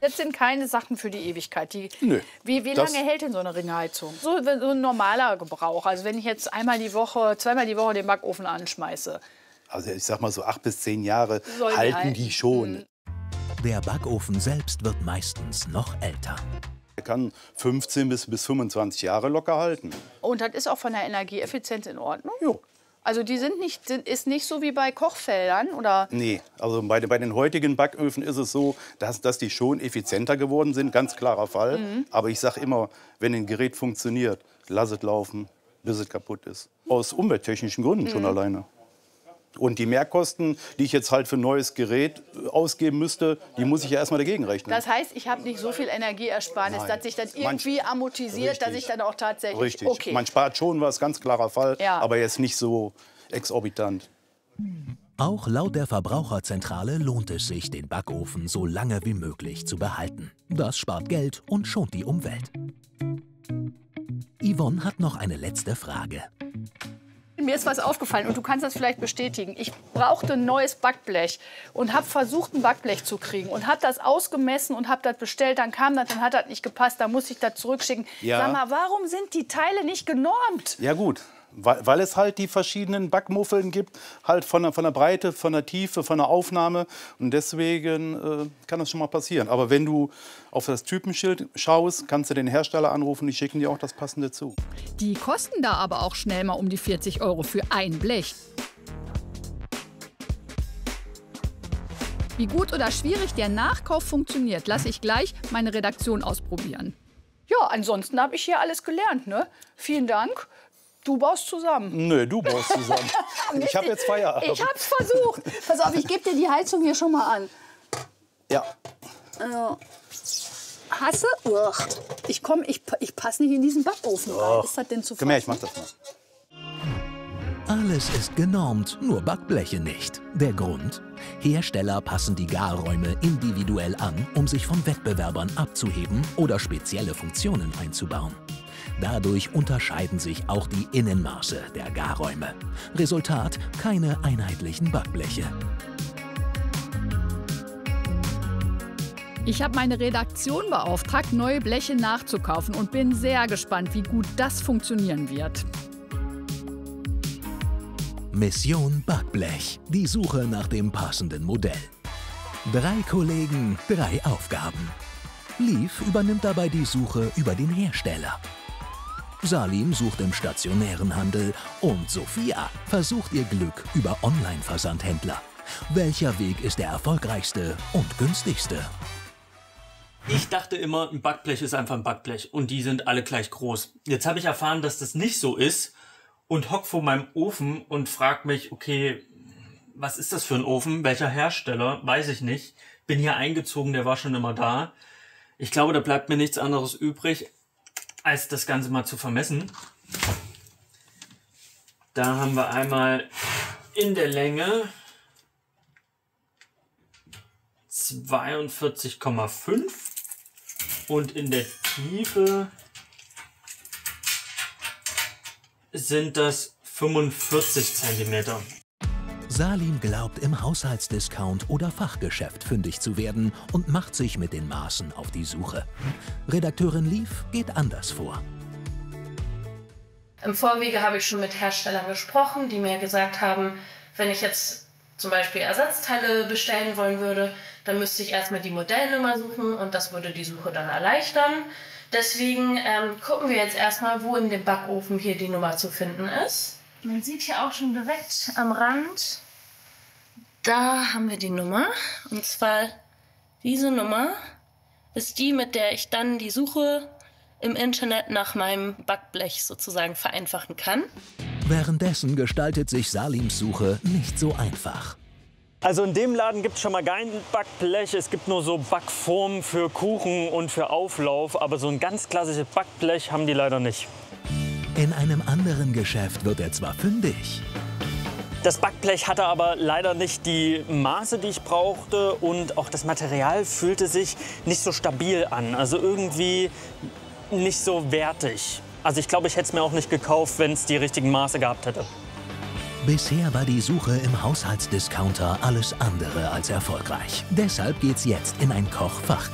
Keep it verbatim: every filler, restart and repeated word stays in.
Das sind keine Sachen für die Ewigkeit. Die, Nö, wie wie lange hält denn so eine Ringheizung? So, so ein normaler Gebrauch. Also wenn ich jetzt einmal die Woche, zweimal die Woche den Backofen anschmeiße. Also ich sag mal so acht bis zehn Jahre Sollen die halten halten. die schon. Mhm. Der Backofen selbst wird meistens noch älter. Er kann fünfzehn bis fünfundzwanzig Jahre locker halten. Und das ist auch von der Energieeffizienz in Ordnung? Jo. Also die sind nicht, sind, ist nicht so wie bei Kochfeldern, oder? Nee, also bei, bei den heutigen Backöfen ist es so, dass, dass die schon effizienter geworden sind, ganz klarer Fall. Mhm. Aber ich sage immer, wenn ein Gerät funktioniert, lass es laufen, bis es kaputt ist. Aus umwelttechnischen Gründen schon Mhm. alleine. Und die Mehrkosten, die ich jetzt halt für ein neues Gerät ausgeben müsste, die muss ich ja erstmal dagegen rechnen. Das heißt, ich habe nicht so viel Energieersparnis, Nein. dass sich das Man- irgendwie amortisiert, Richtig. dass ich dann auch tatsächlich... Richtig, Okay. man spart schon was, ganz klarer Fall, Ja. aber jetzt nicht so exorbitant. Auch laut der Verbraucherzentrale lohnt es sich, den Backofen so lange wie möglich zu behalten. Das spart Geld und schont die Umwelt. Yvonne hat noch eine letzte Frage. Mir ist was aufgefallen und du kannst das vielleicht bestätigen. Ich brauchte ein neues Backblech und habe versucht, ein Backblech zu kriegen und habe das ausgemessen und habe das bestellt. Dann kam das, dann hat das nicht gepasst, dann musste ich das zurückschicken. Ja. Sag mal, warum sind die Teile nicht genormt? Ja gut, weil, weil es halt die verschiedenen Backmuffeln gibt, halt von der, von der Breite, von der Tiefe, von der Aufnahme. Und deswegen äh, kann das schon mal passieren. Aber wenn du auf das Typenschild schaust, kannst du den Hersteller anrufen, die schicken dir auch das Passende zu. Die kosten da aber auch schnell mal um die vierzig Euro für ein Blech. Wie gut oder schwierig der Nachkauf funktioniert, lasse ich gleich meine Redaktion ausprobieren. Ja, ansonsten habe ich hier alles gelernt. Ne? Vielen Dank. Du baust zusammen. Nö, du baust zusammen. Ich habe jetzt Feierabend. Ich hab's versucht. Pass auf, ich gebe dir die Heizung hier schon mal an. Ja. Also, hasse? Uch. Ich komm, ich, ich passe nicht in diesen Backofen rein. Och. Ist das denn zu Komm her, ich fassen? mach das mal. Alles ist genormt, nur Backbleche nicht. Der Grund? Hersteller passen die Garräume individuell an, um sich von Wettbewerbern abzuheben oder spezielle Funktionen einzubauen. Dadurch unterscheiden sich auch die Innenmaße der Garräume. Resultat: keine einheitlichen Backbleche. Ich habe meine Redaktion beauftragt, neue Bleche nachzukaufen und bin sehr gespannt, wie gut das funktionieren wird. Mission Backblech. Die Suche nach dem passenden Modell. Drei Kollegen, drei Aufgaben. Liv übernimmt dabei die Suche über den Hersteller. Salim sucht im stationären Handel und Sophia versucht ihr Glück über Online-Versandhändler. Welcher Weg ist der erfolgreichste und günstigste? Ich dachte immer, ein Backblech ist einfach ein Backblech und die sind alle gleich groß. Jetzt habe ich erfahren, dass das nicht so ist und hock vor meinem Ofen und frag mich, okay, was ist das für ein Ofen? Welcher Hersteller? Weiß ich nicht. Bin hier eingezogen, der war schon immer da. Ich glaube, da bleibt mir nichts anderes übrig, als das Ganze mal zu vermessen. Da haben wir einmal in der Länge zweiundvierzig Komma fünf und in der Tiefe sind das fünfundvierzig Zentimeter. Salim glaubt, im Haushaltsdiscount oder Fachgeschäft fündig zu werden und macht sich mit den Maßen auf die Suche. Redakteurin Liv geht anders vor. Im Vorwege habe ich schon mit Herstellern gesprochen, die mir gesagt haben, wenn ich jetzt zum Beispiel Ersatzteile bestellen wollen würde, dann müsste ich erstmal die Modellnummer suchen und das würde die Suche dann erleichtern. Deswegen ähm, gucken wir jetzt erstmal, wo in dem Backofen hier die Nummer zu finden ist. Man sieht hier auch schon direkt am Rand, da haben wir die Nummer. Und zwar diese Nummer ist die, mit der ich dann die Suche im Internet nach meinem Backblech sozusagen vereinfachen kann. Währenddessen gestaltet sich Salims Suche nicht so einfach. Also in dem Laden gibt es schon mal kein Backblech. Es gibt nur so Backformen für Kuchen und für Auflauf. Aber so ein ganz klassisches Backblech haben die leider nicht. In einem anderen Geschäft wird er zwar fündig. Das Backblech hatte aber leider nicht die Maße, die ich brauchte. Und auch das Material fühlte sich nicht so stabil an. Also irgendwie nicht so wertig. Also ich glaube, ich hätte es mir auch nicht gekauft, wenn es die richtigen Maße gehabt hätte. Bisher war die Suche im Haushaltsdiscounter alles andere als erfolgreich. Deshalb geht's jetzt in ein Kochfach.